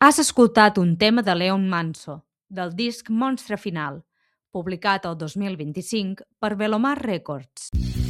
Has escoltat un tema de Leon Manso, del disc Monstre Final, publicat el 2025 per Velomar Records.